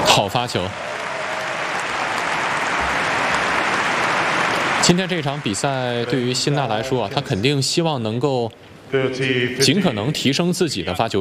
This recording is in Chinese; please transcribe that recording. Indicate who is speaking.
Speaker 1: 好发球。今天这场比赛对于辛纳来说啊，他肯定希望能够尽可能提升自己的发球